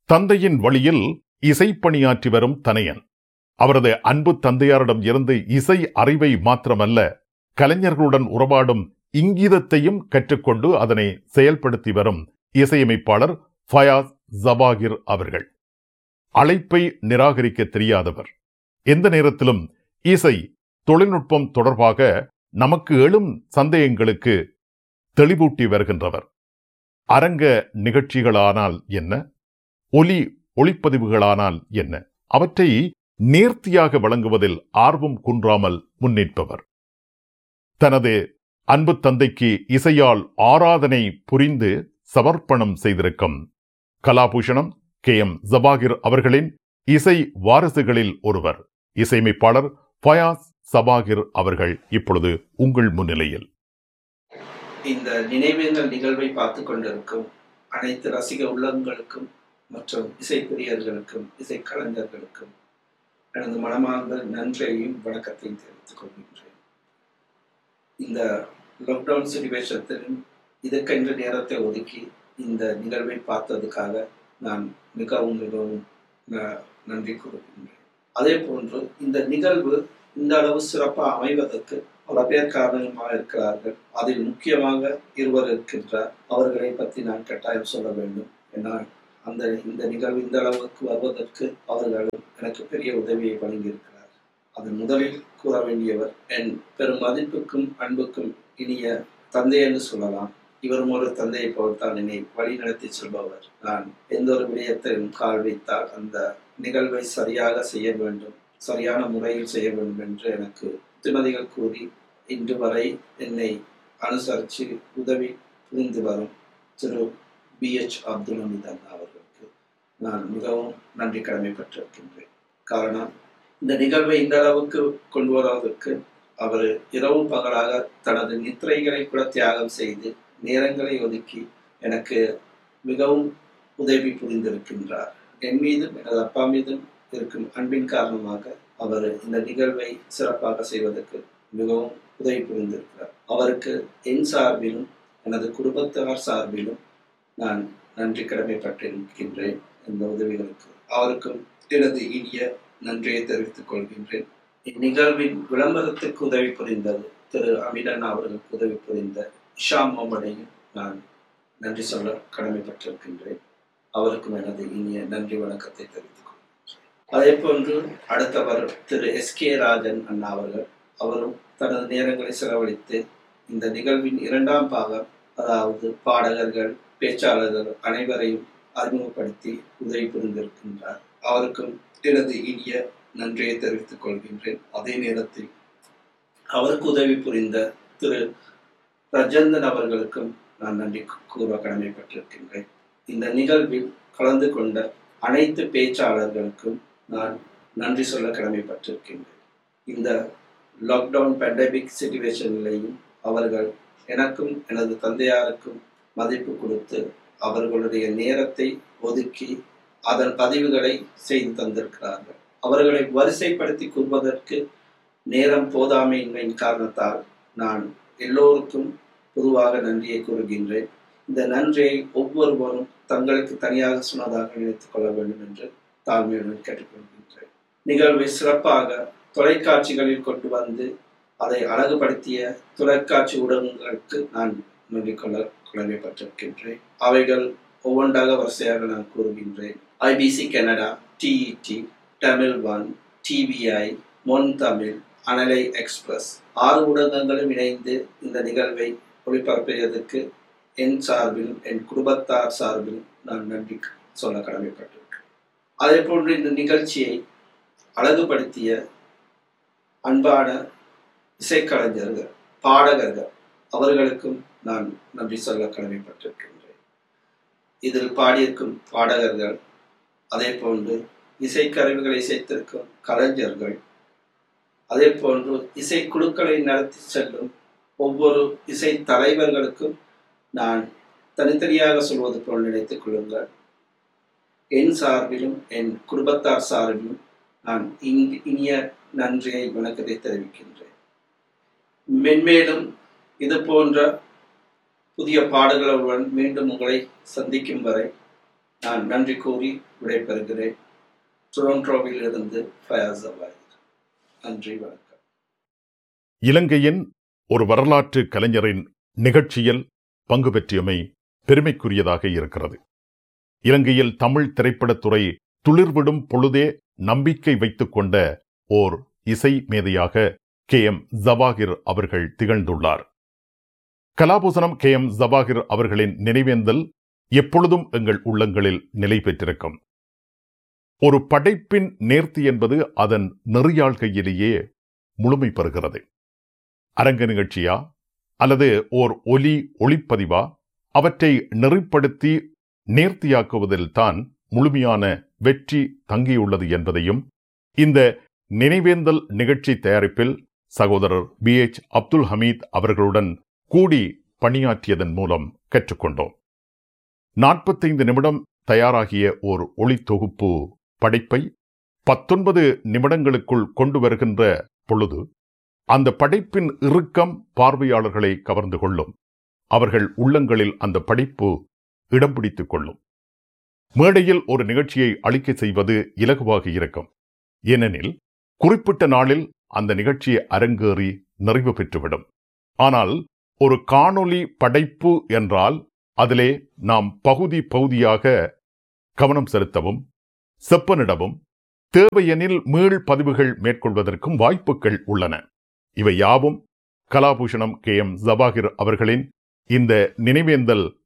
தந்தையின் வழியில் இசைப்பணியாற்றி வரும் தனையன். அவரது அன்பு தந்தையாரிடம் இருந்து இசை அறிவை மாத்திரமல்ல, கலைஞர்களுடன் உறவாடும் இங்கீதத்தையும் கற்றுக்கொண்டு அதனை செயல்படுத்தி வரும் இசையமைப்பாளர் ஃபயாஸ் ஜவாகிர் அவர்கள். அழைப்பை நிராகரிக்க தெரியாதவர். எந்த நேரத்திலும் இசை தொழில்நுட்பம் தொடர்பாக நமக்கு எழும் சந்தேகங்களுக்கு தெளிவூட்டி வருகின்றவர். அரங்க நிகழ்ச்சிகளானால் என்ன, ஒளிப்பதிவுகளானால் என்ன, அவற்றை நேர்த்தியாக வழங்குவதில் ஆர்வம் குன்றாமல் முன்னிற்பவர். தனது அன்பு தந்தைக்கு இசையால் ஆராதனை புரிந்து சமர்ப்பணம் செய்திருக்கும் கலாபூஷணம் KM ஜவாகிர் அவர்களின் இசை வாரிசுகளில் ஒருவர் இசையமைப்பாளர் ஃபயாஸ் ஜவாகிர் அவர்கள் இப்பொழுது உங்கள் முன்னிலையில். இந்த நினைவேந்தல் நிகழ்வை பார்த்து கொண்டிருக்கும் அனைத்து ரசிக உள்ளங்களுக்கும் மற்றும் இசைப்பிரியர்களுக்கும் இசைக்கலைஞர்களுக்கும் எனது மனமார்ந்த நன்றியையும் வணக்கத்தையும் தெரிவித்துக் கொள்கின்றேன். இந்த லாக்டவுன் சிச்சுவேஷத்திலும் இதற்கென்ற நேரத்தை ஒதுக்கி இந்த நிகழ்வை பார்த்ததுக்காக நான் மிகவும் நன்றி கூறுகின்றேன். அதே போன்று இந்த நிகழ்வு இந்த அளவு சிறப்பாக அமைவதற்கு பல பேர் காரணமாக இருக்கிறார்கள். அதில் முக்கியமாக இருவர் இருக்கின்றார். அவர்களை பற்றி நான் கட்டாயம் சொல்ல வேண்டும். என்னால் இந்த நிகழ்வு இந்த அளவுக்கு வருவதற்கு அவர்கள் எனக்கு பெரிய உதவியை வழங்கியிருக்கிறார். அது முதலில் கூற வேண்டியவர் என் பெரும் மதிப்புக்கும் அன்புக்கும் இனிய தந்தை என்று சொல்லலாம். இவரும் ஒரு தந்தையை போல்தான் என்னை வழி நடத்தி செல்பவர். நான் எந்த ஒரு விடயத்தையும் கால் வைத்தால் அந்த நிகழ்வை சரியாக செய்ய வேண்டும், சரியான முறையில் செய்ய வேண்டும் என்று எனக்கு புத்திமதிகள் கூறி இன்று வரை என்னை அனுசரித்து உதவி புரிந்து வரும் திரு BH அப்துல் ஹமீத் அண்ணா அவர்களுக்கு நான் மிகவும் நன்றி கடமைப்பட்டிருக்கின்றேன். காரணம், இந்த நிகழ்வை இந்த அளவுக்கு கொண்டு வருவதற்கு அவர் இரவு பகலாக தனது நித்திரைகளை கூட தியாகம் செய்து நேரங்களை ஒதுக்கி எனக்கு மிகவும் உதவி புரிந்திருக்கின்றார். என் மீதும் எனது அப்பா மீதும் இருக்கும் அன்பின் காரணமாக அவர் இந்த நிகழ்வை சிறப்பாக செய்வதற்கு மிகவும் உதவி புரிந்திருக்கிறார். அவருக்கு என் சார்பிலும் எனது குடும்பத்தார் சார்பிலும் நான் நன்றி கடமைப்பட்டிருக்கின்றேன். இந்த உதவிகளுக்கு அவருக்கும் எனது இனிய நன்றியை தெரிவித்துக் கொள்கின்றேன். இந்நிகழ்வின் விளம்பரத்துக்கு உதவி புரிந்தது திரு அமீரன் அவர்களுக்கு உதவி புரிந்த இஷா முகமடையும் நான் நன்றி சொல்ல கடமைப்பட்டிருக்கின்றேன். அவருக்கும் எனது இனிய நன்றி வணக்கத்தை தெரிவித்துக் கொள்கின்றேன். அதே போன்று அடுத்தவர் திரு SK ராஜன் அண்ணா அவர்கள். அவரும் தனது நேரங்களை செலவழித்து இந்த நிகழ்வின் இரண்டாம் பாகம், அதாவது பாடகர்கள், பேச்சாளர்கள் அனைவரையும் அறிமுகப்படுத்தி உதவி புரிந்திருக்கின்றார். அவருக்கும் எனது இனிய நன்றியை தெரிவித்துக் கொள்கின்றேன். அதே நேரத்தில் அவருக்கு உதவி புரிந்த திரு ரஜந்தன் அவர்களுக்கும் நான் நன்றி கூற கடமைப்பட்டிருக்கின்றேன். இந்த நிகழ்வில் கலந்து கொண்ட அனைத்து பேச்சாளர்களுக்கும் நான் நன்றி சொல்ல கடமைப்பட்டிருக்கின்றேன். இந்த லாக்டவுன் பேண்டமிக் சிச்சுவேஷனிலையும் அவர்கள் எனக்கும் எனது தந்தையாருக்கும் மதிப்பு கொடுத்து அவர்களுடைய நேரத்தை ஒதுக்கி அதன் பதிவுகளை செய்து தந்திருக்கிறார்கள். அவர்களை வரிசைப்படுத்தி கூறுவதற்கு நேரம் போதாமையின்மையின் காரணத்தால் நான் எல்லோருக்கும் பொதுவாக நன்றியை கூறுகின்றேன். இந்த நன்றியை ஒவ்வொருவரும் தங்களுக்கு தனியாக சொன்னதாக நினைத்துக் கொள்ள வேண்டும் என்று தாழ்மையுடன் கேட்டுக்கொள்கின்றேன். நிகழ்வை சிறப்பாக தொலைக்காட்சிகளில் கொண்டு வந்து அதை அழகுபடுத்திய தொலைக்காட்சி ஊடகங்களுக்கு நான் நன்றி கொள்ள கடமைப்பட்டிருக்கின்றேன். அவைகள் ஒவ்வொன்றாக வரிசையாக நான் கூறுகின்றேன். IBC Canada, TET, Tamil 1, TVI, மொன் Tamil, அனலை எக்ஸ்பிரஸ் 6 ஊடகங்களும் இணைந்து இந்த நிகழ்வை ஒளிபரப்பியதற்கு என் சார்பிலும் என் குடும்பத்தார் சார்பிலும் நான் நன்றி சொல்ல கடமைப்பட்டிருக்கிறேன். அதே போன்று இந்த நிகழ்ச்சியை அழகுபடுத்திய அன்பான இசைக்கலைஞர்கள், பாடகர்கள் அவர்களுக்கும் நான் நன்றி சொல்ல கடமைப்பட்டிருக்கின்றேன். இதில் பாடியிருக்கும் பாடகர்கள், அதே போன்று இசைக்கருவிகளை இசைத்திருக்கும் கலைஞர்கள், அதே போன்று இசைக்குழுக்களை நடத்தி செல்லும் ஒவ்வொரு இசை தலைவர்களுக்கும் நான் தனித்தனியாக சொல்வது போல் நினைத்துக் கொள்ளுங்கள். என் சார்பிலும் என் குடும்பத்தார் சார்பிலும் நான் இனிய நன்றியை வணக்கத்தை தெரிவிக்கின்றேன். மென்மேலும் இது போன்ற புதிய பாடல்களுடன் மீண்டும் உங்களை சந்திக்கும் வரை நான் நன்றி கூறி விடைபெறுகிறேன். டொரண்டோவில் இருந்து ஃபயாஸ் ஜவாஹிர். நன்றி, வணக்கம். இலங்கையின் ஒரு வரலாற்று கலைஞரின் நிகழ்ச்சியில் பங்கு பெற்றியமை பெருமைக்குரியதாக இருக்கிறது. இலங்கையில் தமிழ் திரைப்படத்துறை துளிர்விடும் பொழுதே நம்பிக்கை வைத்துக் கொண்ட ஓர் இசை மேதையாக KM ஜவாஹிர் அவர்கள் திகழ்ந்துள்ளார். கலாபூசணம் KM ஜவாஹிர் அவர்களின் நினைவேந்தல் எப்பொழுதும் எங்கள் உள்ளங்களில் நிலை பெற்றிருக்கும். ஒரு படைப்பின் நேர்த்தி என்பது அதன் நெறியாள்கையிலேயே முழுமை பெறுகிறது. அரங்க நிகழ்ச்சியா அல்லது ஓர் ஒளிப்பதிவா அவற்றை நெறிப்படுத்தி நேர்த்தியாக்குவதில் தான் முழுமையான வெற்றி தங்கியுள்ளது என்பதையும் இந்த நினைவேந்தல் நிகழ்ச்சி தயாரிப்பில் சகோதரர் BH அப்துல் ஹமீத் அவர்களுடன் கூடி பணியாற்றியதன் மூலம் கற்றுக்கொண்டோம். 45 நிமிடம் தயாராகிய ஓர் ஒளி தொகுப்பு படைப்பை 19 நிமிடங்களுக்குள் கொண்டு வருகின்ற பொழுது அந்த படைப்பின் இறுக்கம் பார்வையாளர்களை கவர்ந்து கொள்ளும். அவர்கள் உள்ளங்களில் அந்த படைப்பு இடம் பிடித்துக் கொள்ளும். மேடையில் ஒரு நிகழ்ச்சியை அளிக்க செய்வது இலகுவாக இருக்கும். ஏனெனில் குறிப்பிட்ட நாளில் அந்த நிகழ்ச்சியை அரங்கேறி நிறைவு பெற்றுவிடும். ஆனால் ஒரு காணொளி படைப்பு என்றால் அதிலே நாம் பகுதியாக கவனம் செலுத்தவும் செப்பனிடவும் தேவையெனில் மீள் பதிவுகள் மேற்கொள்வதற்கும் வாய்ப்புகள் உள்ளன. இவை யாவும் கலாபூஷணம் KM ஜவாஹிர் அவர்களின் இந்த நினைவேந்தல்